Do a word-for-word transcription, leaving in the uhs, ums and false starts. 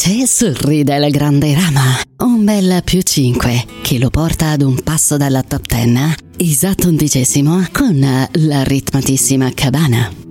invece sorride la grande Rama, un bel più cinque, che lo porta ad un passo dalla top dieci, esatto undicesimo con la ritmatissima Cabana.